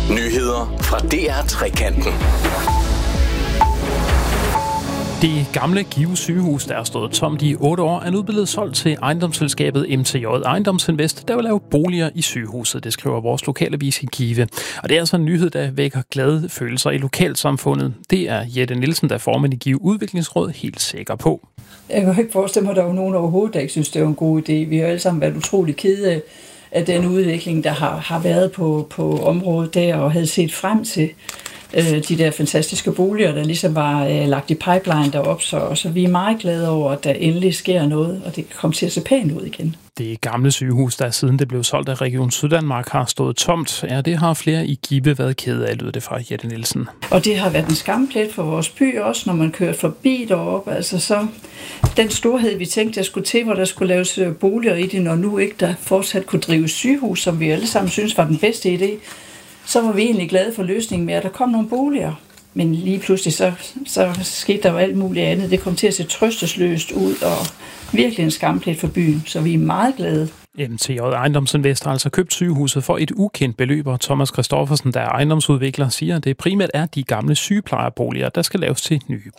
Nyheder fra DR Trekanten. Det gamle Give sygehus, der er stået tomt i 8 år, er nu blevet solgt til ejendomsselskabet MTJ Ejendomsinvest, der vil lave boliger i sygehuset, det skriver vores lokalavis i Give. Og det er altså en nyhed, der vækker glade følelser i lokalsamfundet. Det er Jette Nielsen, der er formand i Give Udviklingsråd, helt sikker på. Jeg kan ikke forestille mig, at der er nogen overhovedet, der ikke synes, det er en god idé. Vi har alle sammen været utrolig kede af den udvikling, der har været på området der, og havde set frem til de der fantastiske boliger, der ligesom var lagt i pipeline deroppe, så vi er meget glade over, at der endelig sker noget, og det kommer til at se pænt ud igen. Det gamle sygehus, der siden det blev solgt af Region Syddanmark, har stået tomt. Ja, det har flere i Give været kede af, lød det fra Jette Nielsen. Og det har været en skamplet for vores by også, når man kører forbi deroppe. Altså så den storhed, vi tænkte, der skulle til, hvor der skulle laves boliger i det, når nu ikke der fortsat kunne drives sygehus, som vi alle sammen synes var den bedste idé, så var vi egentlig glade for løsningen med, at der kom nogle boliger. Men lige pludselig så skete der jo alt muligt andet. Det kom til at se trøstesløst ud, og virkelig en skamplet for byen, så vi er meget glade. MTJ Ejendomsinvest har altså købt sygehuset for et ukendt beløb, og Thomas Christoffersen, der er ejendomsudvikler, siger, at det primært er de gamle sygeplejerboliger, der skal laves til nye